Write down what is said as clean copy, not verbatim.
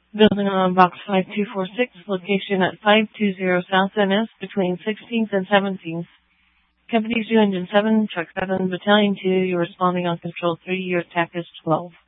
Building on Box 5246, location at 520 South NS between 16th and 17th. Company 2 Engine 7, Truck 7, Battalion 2, you're responding on Control 3, your TAC is 12.